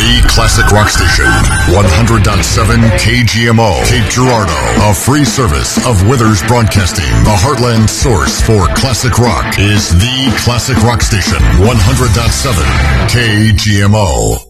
The Classic Rock Station, 100.7 KGMO, Cape Girardeau, a free service of Withers Broadcasting. The Heartland source for classic rock is The Classic Rock Station, 100.7 KGMO.